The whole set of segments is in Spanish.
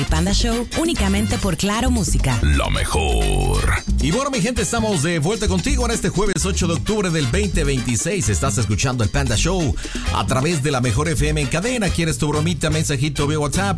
El Panda Show, únicamente por Claro Música. La mejor. Y bueno, mi gente, estamos de vuelta contigo en este jueves 8 de octubre del 2026. Estás escuchando el Panda Show a través de la mejor FM en cadena. ¿Quieres tu bromita, mensajito vía WhatsApp?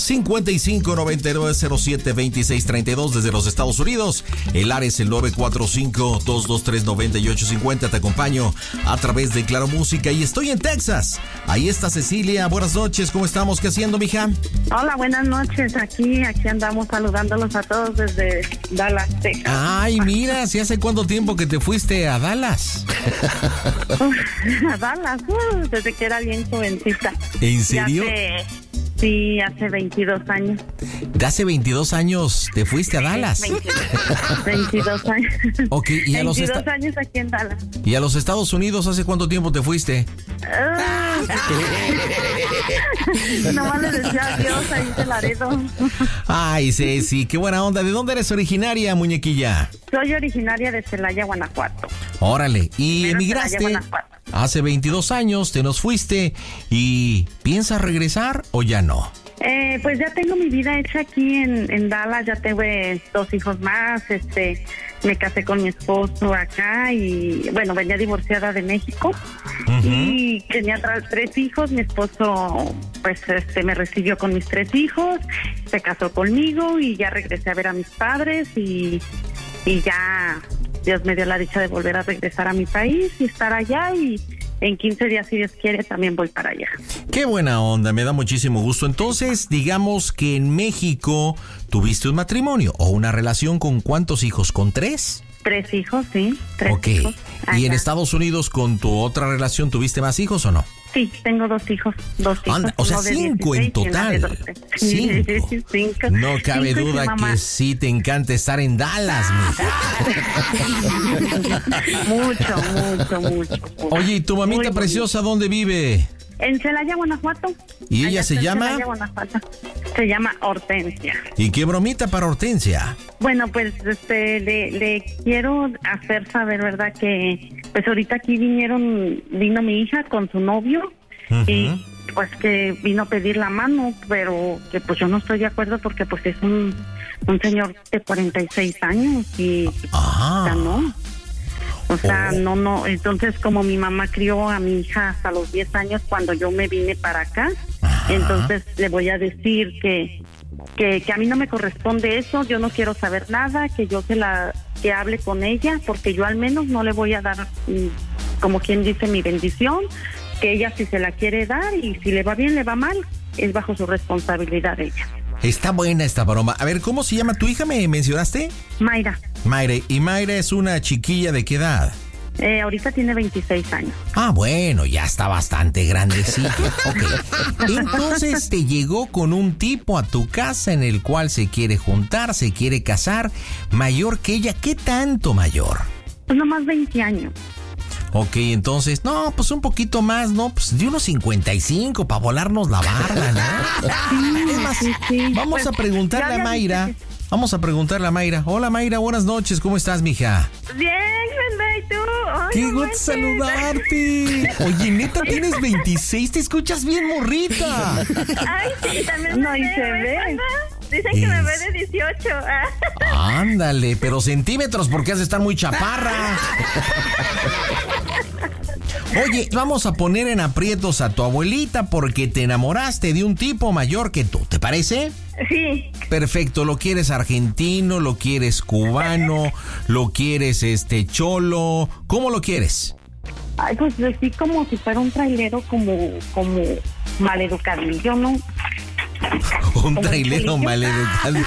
5599072632 desde los Estados Unidos. El área es el 945-223-9850. Te acompaño a través de Claro Música y estoy en Texas. Ahí está Cecilia. Buenas noches. ¿Cómo estamos? ¿Qué haciendo, mija? Hola, buenas noches. Aquí andamos saludándolos a todos desde Dallas, Texas. Ay, mira, ¿sí hace cuánto tiempo que te fuiste a Dallas? A Dallas, desde que era bien jovencita. ¿En serio? Sí, hace 22 años. ¿De hace 22 años te fuiste a Dallas? 22 años. Ok, y 22 años aquí en Dallas. ¿Y a los Estados Unidos hace cuánto tiempo te fuiste? Nomás le decía adiós ahí de Laredo. Ay, Ceci, qué buena onda. ¿De dónde eres originaria, muñequilla? Soy originaria de Celaya, Guanajuato. Órale, y Pero emigraste Celaya, Guanajuato. Hace 22 años, te nos fuiste. ¿Y piensas regresar o ya no? Pues ya tengo mi vida hecha aquí en Dallas, ya tuve 2 hijos más, me casé con mi esposo acá y bueno, venía divorciada de México. Y tenía 3 hijos, mi esposo pues me recibió con mis 3 hijos, se casó conmigo y ya regresé a ver a mis padres y ya Dios me dio la dicha de volver a regresar a mi país y estar allá y en 15 días, si Dios quiere, también voy para allá. Qué buena onda, me da muchísimo gusto. Entonces, digamos que en México tuviste un matrimonio o una relación con ¿cuántos hijos? ¿Con 3? 3 hijos, sí, 3 Ok. hijos. ¿Y en Allá. Estados Unidos con tu otra relación tuviste más hijos o no? Sí, tengo 2 hijos. Anda, o sea, uno de 5 en 16 y una de total. 12. Sí, 5. 5. No cabe duda que sí te encanta estar en Dallas, mija. Mucho. Oye, ¿y tu mamita Muy preciosa dónde vive? En Celaya, Guanajuato. ¿Y ella Allá se está en llama? Celaya, Guanajuato. Se llama Hortensia. ¿Y qué bromita para Hortensia? Bueno, pues le quiero hacer saber, ¿verdad? Que pues ahorita aquí vino mi hija con su novio y pues que vino a pedir la mano, pero que pues yo no estoy de acuerdo porque pues es un señor de 46 años y ya no. O sea, no, entonces como mi mamá crió a mi hija hasta los 10 años cuando yo me vine para acá, entonces le voy a decir que a mí no me corresponde eso, yo no quiero saber nada, que que hable con ella, porque yo al menos no le voy a dar, como quien dice, mi bendición, que ella si se la quiere dar y si le va bien, le va mal, es bajo su responsabilidad ella. Está buena esta broma. A ver, ¿cómo se llama tu hija? ¿Me mencionaste? Mayra. Mayra. ¿Y Mayra es una chiquilla de qué edad? Ahorita tiene 26 años. Ah, bueno, ya está bastante grandecita. Ok. Entonces te llegó con un tipo a tu casa en el cual se quiere juntar, se quiere casar, mayor que ella. ¿Qué tanto mayor? Pues nomás 20 años. Ok, entonces, no, pues un poquito más, ¿no? Pues de unos 55 para volarnos la barba, ¿no? Sí. Vamos Pues, a preguntarle ya a Mayra. viste Vamos a preguntarle a Mayra. Hola, Mayra, buenas noches. ¿Cómo estás, mija? Bien, Brenda, ¿y tú? Ay, ¡Qué no gusto manches. saludarte! Oye, neta, tienes 26, te escuchas bien morrita. Ay, sí, también No, y se ve. ¿verdad? Dicen que me ve de 18. Ándale, pero centímetros porque has de estar muy chaparra. Oye, vamos a poner en aprietos a tu abuelita porque te enamoraste de un tipo mayor que tú, ¿te parece? Sí. Perfecto, ¿lo quieres argentino, lo quieres cubano, lo quieres cholo? ¿Cómo lo quieres? Ay, pues sí, como si fuera un trailero como maleducadillo, ¿no? Un trailero maleducado.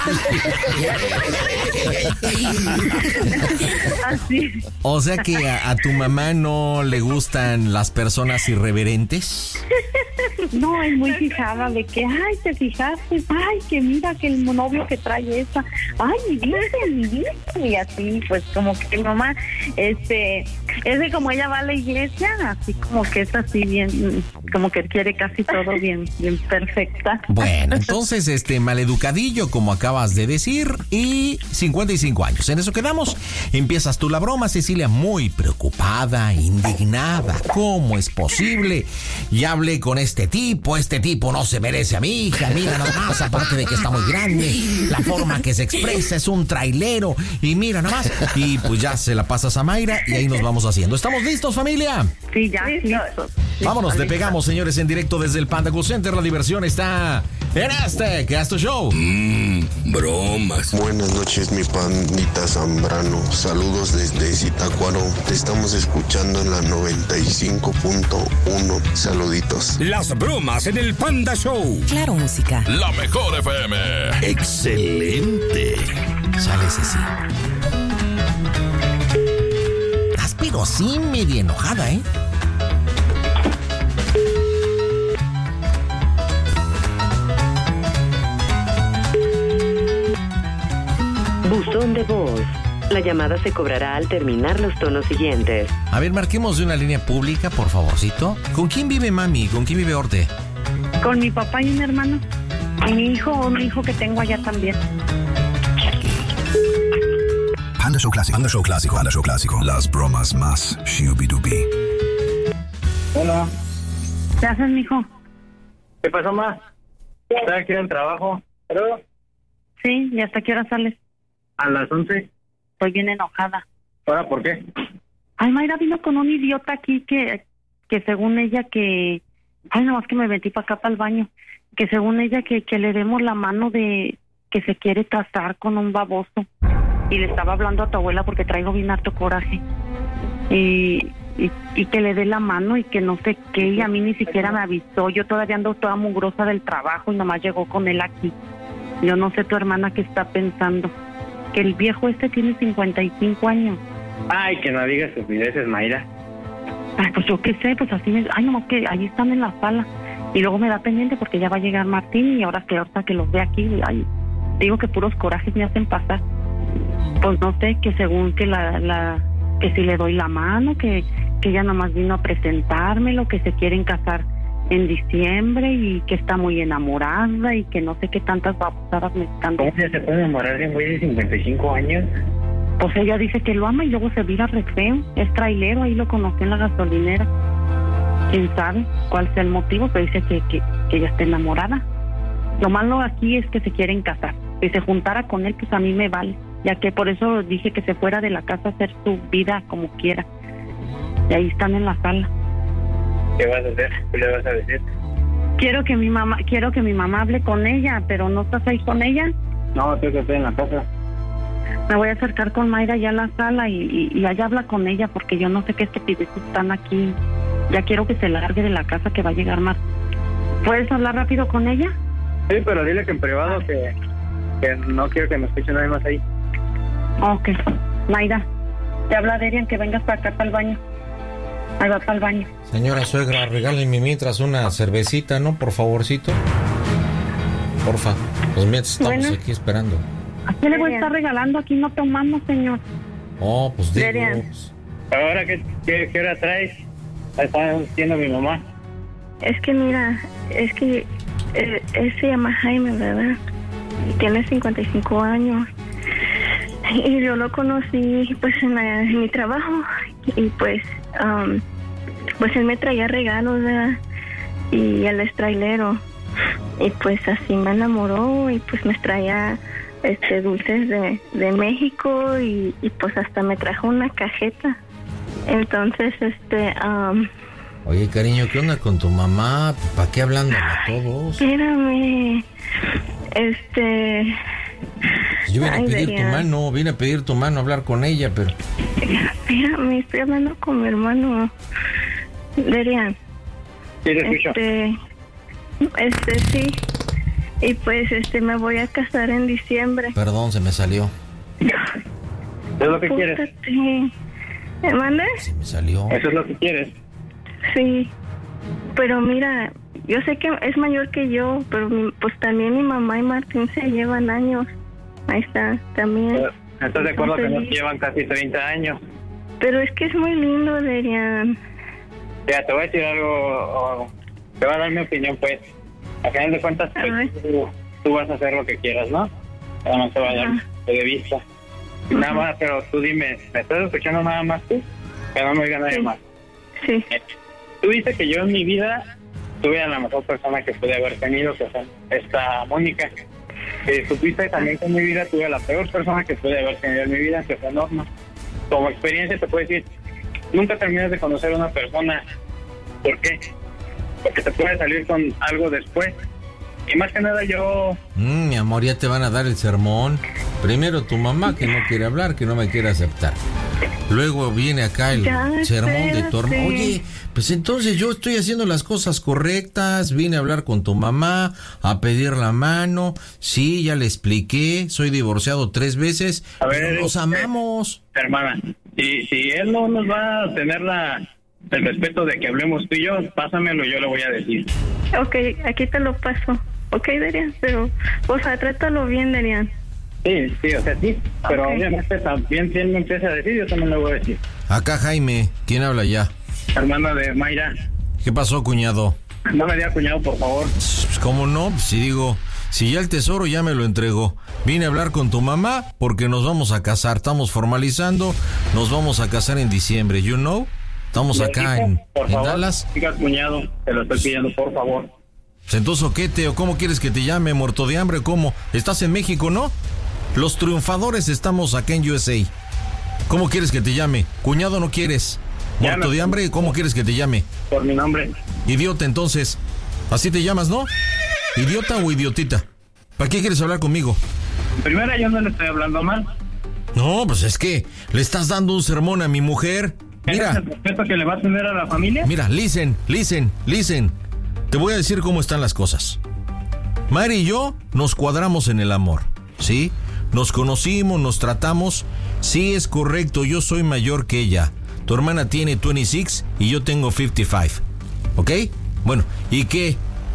Así. O sea que a tu mamá no le gustan las personas irreverentes. No, es muy fijada de que, ay, te fijaste, ay, que mira que el novio que trae esa, ay, mi virgen, y así, pues como que mi mamá, Es que como ella va a la iglesia, así como que es así bien, como que quiere casi todo bien perfecta. Bueno, entonces, maleducadillo, como acabas de decir, y 55 años. En eso quedamos. Empiezas tú la broma, Cecilia, muy preocupada, indignada. ¿Cómo es posible? Ya hablé con este tipo no se merece a mi hija, mira nomás, aparte de que está muy grande, la forma que se expresa es un trailero, y mira nomás, y pues ya se la pasas a Mayra y ahí nos vamos haciendo. ¿Estamos listos, familia? Sí, ya, listos. Vámonos, le pegamos, señores, en directo desde el Panda Go Center. La diversión está en Casto Show. Bromas. Buenas noches, mi pandita Zambrano. Saludos desde Zitácuaro. Te estamos escuchando en la 95.1. Saluditos. Las bromas en el Panda Show. Claro, música. La mejor FM. Excelente. Sale, Ceci. Estás pero sí medio enojada, ¿eh? Buzón de voz. La llamada se cobrará al terminar los tonos siguientes. A ver, marquemos de una línea pública, por favorcito. ¿Con quién vive mami? ¿Con quién vive Orte? Con mi papá y mi hermano. Y mi hijo que tengo allá también. Panda Show Clásico. Panda Show Clásico. Panda Show Clásico. Las bromas más shubidubi. Hola. ¿Qué haces, mijo? ¿Qué pasó, ma? ¿Estás aquí en el trabajo? ¿Pero? Sí, ¿y hasta qué hora sales? A las 11. Estoy bien enojada. ¿Ahora por qué? Ay, Mayra vino con un idiota aquí que según ella que... Ay, nomás que me metí para acá para el baño. Que según ella que le demos la mano de que se quiere casar con un baboso. Y le estaba hablando a tu abuela porque traigo bien harto coraje. Y que le dé la mano y que no sé qué. Y a mí ni siquiera me avisó. Yo todavía ando toda mugrosa del trabajo y nomás llegó con él aquí. Yo no sé tu hermana qué está pensando. Que el viejo tiene 55 años. Ay, que no digas estupideces, Mayra. Ay, pues yo qué sé, pues así me... Ay, nomás que ahí están en la sala. Y luego me da pendiente porque ya va a llegar Martín y ahora que los ve aquí, ay, digo que puros corajes me hacen pasar. Pues no sé, que según que que si le doy la mano, que ella nomás vino a presentármelo, que se quieren casar en diciembre y que está muy enamorada y que no sé qué tantas babosadas me están ¿Cómo se puede enamorar de un güey de 55 años? Pues ella dice que lo ama y luego se vira re feo. Es trailero, ahí lo conocí en la gasolinera. ¿Quién sabe cuál sea el motivo? Pero dice que ella está enamorada. Lo malo aquí es que se quieren casar. Que se juntara con él, pues a mí me vale. Ya que por eso dije que se fuera de la casa a hacer su vida como quiera. Y ahí están en la sala. ¿Qué vas a hacer? ¿Qué le vas a decir? Quiero que mi mamá hable con ella, pero ¿no estás ahí con ella? No, tengo que estar en la casa. Me voy a acercar con Mayra ya a la sala y allá habla con ella porque yo no sé qué estupideces están aquí. Ya quiero que se largue de la casa que va a llegar más. ¿Puedes hablar rápido con ella? Sí, pero dile que en privado que no quiero que me escuche nadie más ahí. Ok. Mayra, te habla Derian que vengas para acá, para el baño. Ahí va para el baño. Señora suegra, regálenme mientras una cervecita, ¿no? Por favorcito. Porfa. Pues mientras estamos aquí esperando. ¿A qué le voy a estar regalando? Aquí no tomamos, señor. Oh, pues digo. Derian. ¿Ahora qué hora traes? Está diciendo mi mamá. Es que mira, él se llama Jaime, ¿verdad? Y tiene 55 años. Y yo lo conocí pues en mi trabajo y pues él me traía regalos, ¿verdad? Y él es trailero y pues así me enamoró y pues me traía dulces de México y pues hasta me trajo una cajeta. Entonces Oye, cariño, ¿qué onda con tu mamá? ¿Para qué hablando a todos? Espérame. Yo vine a pedir tu mano, a hablar con ella, pero... Espérame, estoy hablando con mi hermano. Derian. Sí, te escucho. Sí. Y pues me voy a casar en diciembre. Perdón, se me salió. ¿Es lo que quieres? ¿Me mandas? Se me salió. ¿Eso es lo que quieres? Sí. Pero mira, yo sé que es mayor que yo, pero pues también mi mamá y Martín se llevan años. Ahí está, también. ¿Estás de acuerdo que nos llevan casi 30 años? Pero es que es muy lindo, Adrián. Ya, te voy a decir algo, te voy a dar mi opinión, pues. A final de cuentas, pues, tú vas a hacer lo que quieras, ¿no? Nada más te va a dar de vista. Nada más, pero tú dime, ¿me estás escuchando nada más tú? Que no me oiga nadie más. Sí. Tú dices que yo en mi vida tuve a la mejor persona que pude haber tenido, que fue esta Mónica. Supiste también que en mi vida tuve a la peor persona que pude haber tenido en mi vida, que fue Norma. Como experiencia te puedo decir, nunca terminas de conocer a una persona. ¿Por qué? Porque te puede salir con algo después. Y más que nada yo... Mi amor, ya te van a dar el sermón. Primero tu mamá, que no quiere hablar, que no me quiere aceptar. Luego viene acá el sermón de tu hermano. Oye, pues entonces yo estoy haciendo las cosas correctas. Vine a hablar con tu mamá, a pedir la mano. Sí, ya le expliqué. Soy divorciado 3 veces. A ver, nos amamos. Hermana, si él no nos va a tener el respeto de que hablemos tú y yo, pásamelo, yo le voy a decir. Ok, aquí te lo paso. Ok, Darian, pero, o sea, trátalo bien, Darian. Sí, o sea, sí, pero obviamente también si él me empieza a decir, yo también le voy a decir. Acá Jaime, ¿quién habla ya? Hermana de Mayra. ¿Qué pasó, cuñado? No me diga cuñado, por favor. ¿Cómo no? Si ya el tesoro ya me lo entregó. Vine a hablar con tu mamá porque nos vamos a casar, estamos formalizando, nos vamos a casar en diciembre, you know? Estamos acá en Dallas. Diga cuñado, te lo estoy pidiendo, por favor. Entonces, ¿qué, Teo? ¿Cómo quieres que te llame? ¿Muerto de hambre? ¿Cómo? ¿Estás en México, no? Los triunfadores estamos acá en USA. ¿Cómo quieres que te llame? Cuñado, ¿no quieres? ¿Muerto de hambre? ¿Cómo quieres que te llame? Por mi nombre. Idiota, entonces. Así te llamas, ¿no? ¿Idiota o idiotita? ¿Para qué quieres hablar conmigo? Primero, yo no le estoy hablando mal. No, pues es que le estás dando un sermón a mi mujer. Mira. ¿Es el respeto que le va a tener a la familia? Mira, listen. Te voy a decir cómo están las cosas. Mari y yo nos cuadramos en el amor, ¿sí? Nos conocimos, nos tratamos. Sí, es correcto, yo soy mayor que ella. Tu hermana tiene 26 y yo tengo 55. ¿Ok? Bueno, ¿y qué?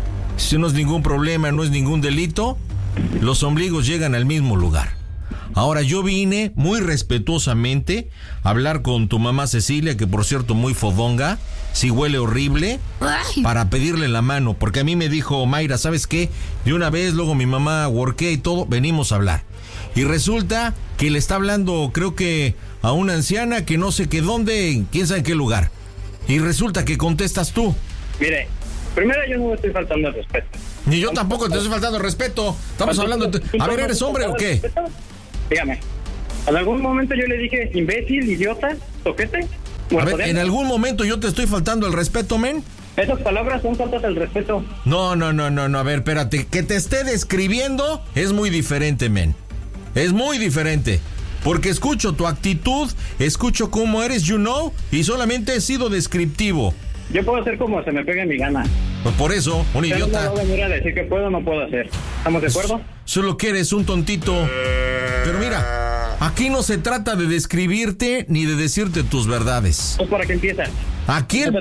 Si no es ningún problema, no es ningún delito, los ombligos llegan al mismo lugar. Ahora, yo vine muy respetuosamente a hablar con tu mamá Cecilia, que por cierto muy fodonga, sí huele horrible, para pedirle la mano, porque a mí me dijo Mayra, ¿sabes qué? De una vez, luego mi mamá worké y todo, venimos a hablar. Y resulta que le está hablando, creo que a una anciana que no sé qué dónde, quién sabe en qué lugar. Y resulta que contestas tú. Mire, primero yo no me estoy faltando el respeto. Ni yo tampoco te estoy faltando el respeto. Estamos hablando... A ver, ¿eres hombre o qué? Dígame, ¿en algún momento yo le dije imbécil, idiota, toquete? A ver, ¿en algún momento yo te estoy faltando el respeto, men? Esas palabras son faltas al respeto. No, a ver, espérate. Que te esté describiendo es muy diferente, men. Es muy diferente. Porque escucho tu actitud, escucho cómo eres, you know, y solamente he sido descriptivo. Yo puedo hacer como se me pegue mi gana. Pues por eso, un idiota. No voy a venir a decir que puedo o no puedo hacer. ¿Estamos de acuerdo? Solo que eres un tontito. Pero mira, aquí no se trata de describirte ni de decirte tus verdades. Pues para qué empieza. Aquí el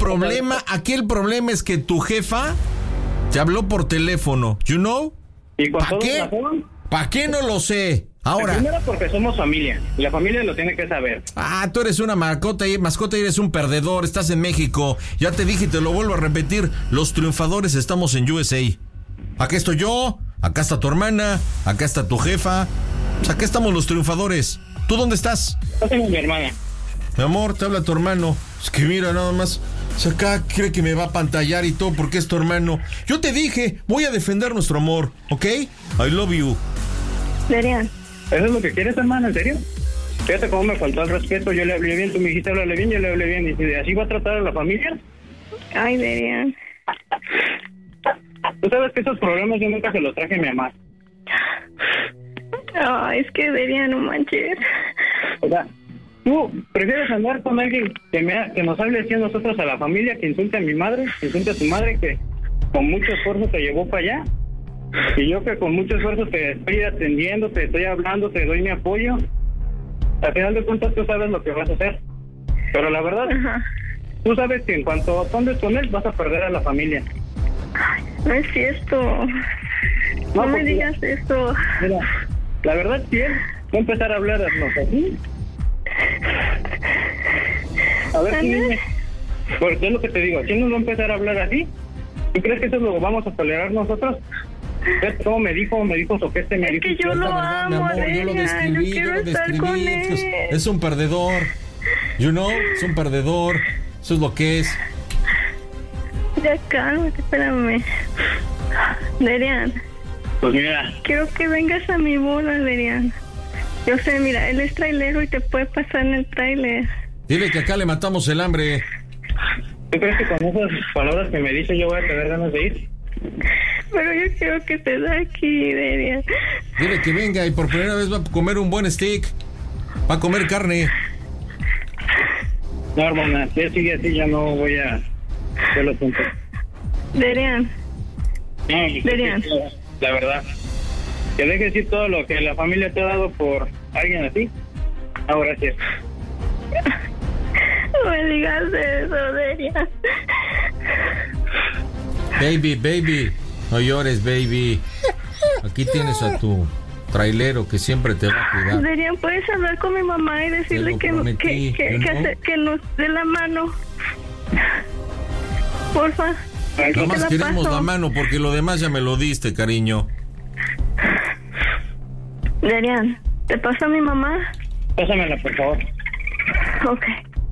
problema es que tu jefa te habló por teléfono, you know? ¿Y con ¿Para qué? ¿Para qué? No lo sé. Ahora. Primero porque somos familia. Y la familia lo tiene que saber. Tú eres una mascota y eres un perdedor. Estás en México. Ya te dije y te lo vuelvo a repetir. Los triunfadores estamos en USA. Acá estoy yo. Acá está tu hermana. Acá está tu jefa. Pues acá estamos los triunfadores. ¿Tú dónde estás? Yo tengo mi hermana. Mi amor, te habla tu hermano. Es que mira, nada más. Si acá cree que me va a pantallar y todo porque es tu hermano. Yo te dije, voy a defender nuestro amor, ¿ok? I love you. Darian. ¿Eso es lo que quieres, hermano? ¿En serio? Fíjate cómo me faltó el respeto. Yo le hablé bien, tú me dijiste háblale bien, yo le hablé bien. ¿Y si así va a tratar a la familia? Ay, Darian. Tú sabes que esos problemas yo nunca se los traje a mi mamá. Es que Darian, no manches. O sea, tú prefieres andar con alguien que nos hable así a nosotros, a la familia, que insulte a mi madre, que insulte a tu madre, que con mucho esfuerzo te llevó para allá. Y yo que con mucho esfuerzo te estoy atendiendo, te estoy hablando, te doy mi apoyo. Al final de cuentas tú sabes lo que vas a hacer. Pero la verdad, tú sabes que en cuanto andes con él vas a perder a la familia. Ay, no es cierto. No me digas esto. Mira, la verdad, si él va a empezar a hablarnos así, A ver, dime. Porque es lo que te digo, si no va a empezar a hablar así, ¿tú crees que eso lo vamos a tolerar nosotros? ¿Cómo me dijo Soquete? Me dijo que yo lo amo, yo lo describí, con él. Es un perdedor, es un perdedor, eso es lo que es. Ya cálmate, espérame. Derian. Pues mira. Quiero que vengas a mi boda, Derian. Yo sé, mira, él es trailero y te puede pasar en el trailer. Dile que acá le matamos el hambre. ¿Tú crees que con esas palabras que me dice yo voy a tener ganas de ir? Pero yo quiero que te da aquí, Derian. Dile que venga y por primera vez va a comer un buen steak. Va a comer carne. No, hermana, si sigue así ya no voy a... Yo lo siento. Derian. Derian. La verdad. Que dejes ir todo lo que la familia te ha dado por alguien así. No, gracias. No me digas eso, Derian. Baby, no llores, baby. Aquí tienes a tu trailero que siempre te va a cuidar. Derian, ¿puedes hablar con mi mamá y decirle que nos dé la mano? Porfa. Nada más queremos la mano porque lo demás ya me lo diste, cariño. Derian, ¿te pasa a mi mamá? Pásamela, por favor. Ok.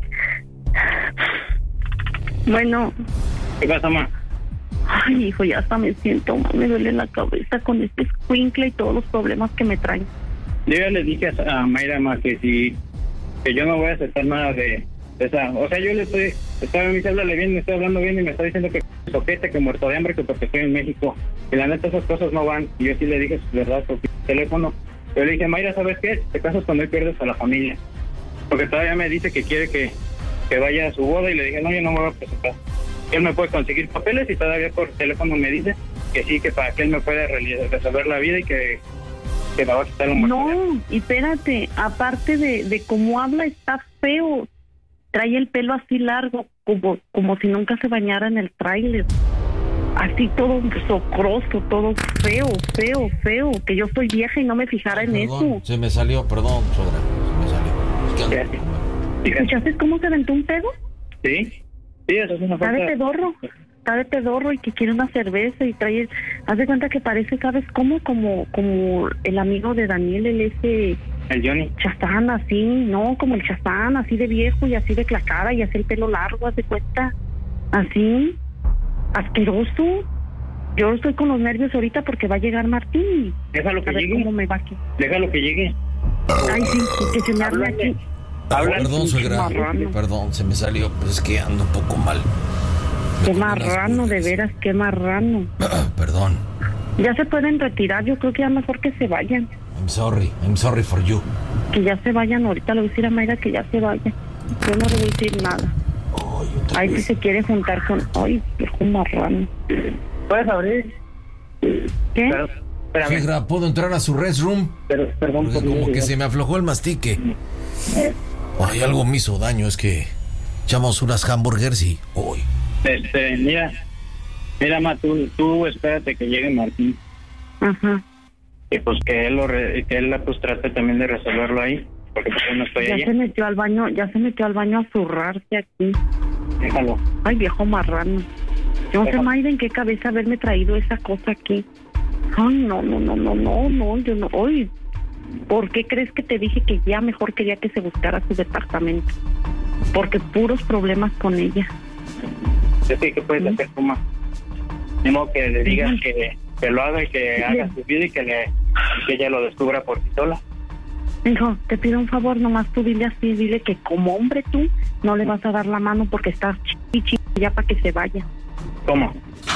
Bueno. ¿Qué pasa, mamá? Ay, hijo, ya hasta me siento mal, me duele la cabeza con este escuincle y todos los problemas que me traen. Yo ya le dije a Mayra, ma, que yo no voy a aceptar nada de esa, o sea, yo le me háblale bien, me estoy hablando bien y me está diciendo que soquete, que muerto de hambre, que porque estoy en México, y la neta esas cosas no van, y yo sí le dije su verdad por teléfono. Yo le dije, Mayra, ¿sabes qué? Si te casas con él pierdes a la familia, porque todavía me dice que quiere que vaya a su boda, y le dije, no, yo no me voy a presentar. Él me puede conseguir papeles y todavía por teléfono me dice que sí, que para que él me pueda resolver la vida y que me va a quitar un muerto. No, y espérate, aparte de cómo habla, está feo. Trae el pelo así largo, como si nunca se bañara en el tráiler. Así todo socroso, todo feo, que yo soy vieja y no me fijara en eso. Se me salió, perdón, suegra, se me salió. ¿Escuchaste cómo se aventó un pedo? Sí, eso es una falta. Está de pedorro y que quiere una cerveza y trae... Haz de cuenta que parece, ¿sabes cómo? Como el amigo de Daniel, el Johnny. Chazán, así, ¿no? Como el Chazán, así de viejo y así de la cara y así el pelo largo, haz de cuenta. Así, asqueroso. Yo estoy con los nervios ahorita porque va a llegar Martín. Déjalo que llegue. ¿Cómo me va aquí? Déjalo que llegue. Ay, sí, que se me hable aquí. Perdón, suegra. Perdón, se me salió, pero es que ando un poco mal. Qué marrano, de veras, qué marrano. Perdón. Ya se pueden retirar, yo creo que ya mejor que se vayan. I'm sorry for you. Que ya se vayan, ahorita le voy a decir a Mayra que ya se vaya. Yo no le voy a decir nada. Ay, si se quiere juntar con... Ay, viejo marrano. ¿Puedes abrir? ¿Qué? Suegra, ¿puedo entrar a su restroom? Perdón. Porque como que se me aflojó el mastique. Ay, algo me hizo daño, es que echamos unas hamburgers y... Uy. Mira, ma, tú espérate que llegue Martín. Ajá. Y pues que él pues trate también de resolverlo ahí, porque pues yo no estoy ahí. Ya se metió al baño a zurrarse aquí. Déjalo. Ay, viejo marrano. Yo no sé, Mayra, en qué cabeza haberme traído esa cosa aquí. Ay, no, yo no. Ay, ¿por qué crees que te dije que ya mejor quería que se buscara su departamento? Porque puros problemas con ella. Sí, ¿qué puedes hacer, Puma? Ni modo que le digas que lo haga y que haga su vida y que ella lo descubra por sí sola. Hijo, te pido un favor, nomás tú dile que como hombre tú no le vas a dar la mano porque estás chichi ya para que se vaya. ¿Cómo?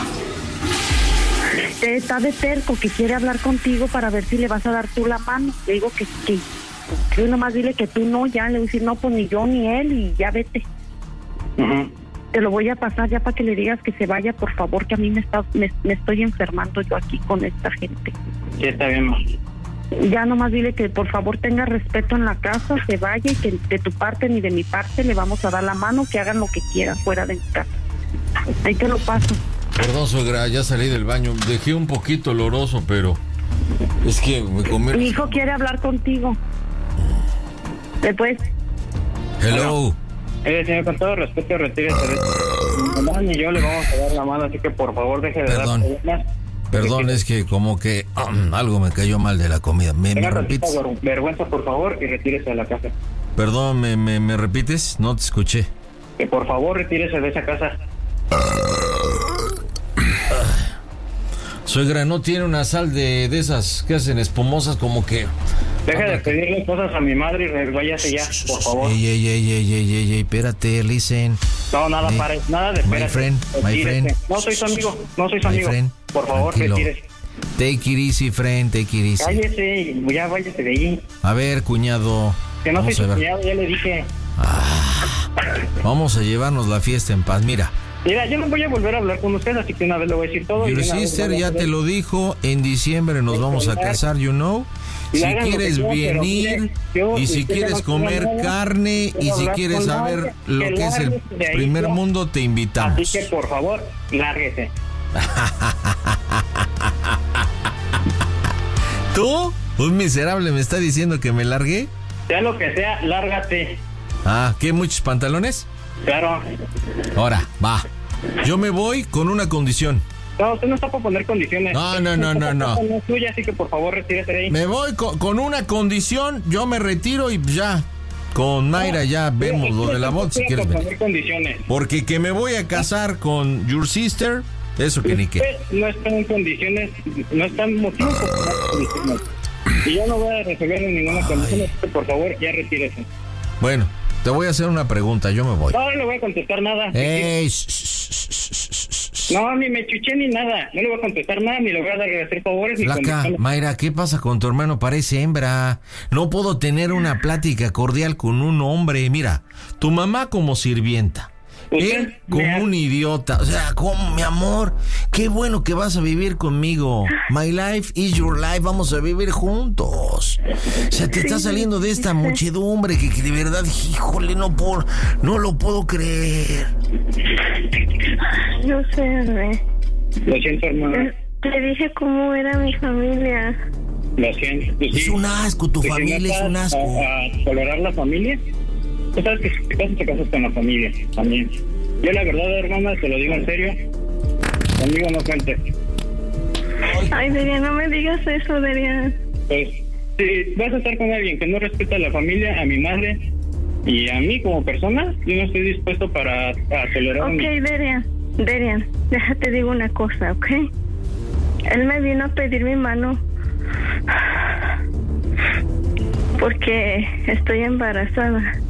Está de terco que quiere hablar contigo para ver si le vas a dar tú la mano. Le digo que nomás dile que tú no, ya le voy a decir no, pues ni yo ni él y ya vete. Uh-huh. Te lo voy a pasar ya para que le digas que se vaya, por favor, que a mí me estoy enfermando yo aquí con esta gente. Sí, está bien, ma. Ya nomás dile que por favor tenga respeto en la casa, se vaya y que de tu parte ni de mi parte le vamos a dar la mano, que hagan lo que quieran fuera de mi casa. Ahí te lo paso. Perdón, suegra, ya salí del baño. Dejé un poquito oloroso, pero es que me comí... Mi hijo quiere hablar contigo. Después. Hello. Señor, con todo respeto, retírese de mi mamá ni yo le vamos a dar la mano, así que por favor deje de dar problemas. Perdón, es que como que algo me cayó mal de la comida. ¿Me repites? Vergüenza, por favor, y retírese de la casa. Perdón, ¿me repites? No te escuché. Que por favor retírese de esa casa. Suegra, ¿no tiene una sal de esas que hacen espumosas como que...? Deje de pedirle cosas a mi madre y váyase ya, por favor. Ey, espérate, listen. No, nada, nada de espérate. My friend. No soy su amigo, Por favor, tranquilo. retírese. Take it easy, friend, take it easy. Cállese, ya váyase de ahí. A ver, cuñado. Que no soy su cuñado, ya le dije. Vamos a llevarnos la fiesta en paz, mira. Mira, yo no voy a volver a hablar con usted, así que una vez le voy a decir todo. Your sister ya te lo dijo, en diciembre nos vamos a casar, you know. Si quieres venir y si quieres comer carne y si quieres saber lo que es el primer mundo, te invitamos. Así que por favor, lárguese. ¿Tú? ¿Un miserable me está diciendo que me largué? Sea lo que sea, lárgate. ¿Qué? ¿Muchos pantalones? Claro. Ahora, va. Yo me voy con una condición. No, usted no está para poner condiciones. No. No es suya, así que por favor retírese de ahí. Me voy con una condición, yo me retiro y ya. Con Mayra ya vemos lo de la boda si quieres venir. Porque que me voy a casar con your sister, eso que ni qué. No están en condiciones, no están motivos para poner condiciones. Y yo no voy a resolver ninguna condición, así que por favor ya retírese. Bueno, te voy a hacer una pregunta, yo me voy. No le voy a contestar nada. No, ni me chuché ni nada. No le voy a contestar nada, ni le voy a dar hacer favores. Flaca, Mayra, ¿qué pasa con tu hermano? Parece hembra. No puedo tener una plática cordial con un hombre. Mira, tu mamá como sirvienta. Él como un idiota. O sea, como mi amor, qué bueno que vas a vivir conmigo. My life is your life. Vamos a vivir juntos. O sea, te está saliendo de esta muchedumbre que de verdad, híjole, no lo puedo creer. No sé, bebé. Lo siento, hermano. Te dije cómo era mi familia. Lo siento. Es un asco, tu familia es un asco. ¿A tolerar la familia? Tú sabes que si te casas con la familia también. Yo la verdad, hermana, te lo digo en serio. Conmigo no cuentes. Ay, Derian, no me digas eso, Derian. Pues, si vas a estar con alguien que no respeta a la familia, a mi madre y a mí como persona, yo no estoy dispuesto a tolerar. Ok, Derian, déjate digo una cosa, ¿ok? Él me vino a pedir mi mano porque estoy embarazada.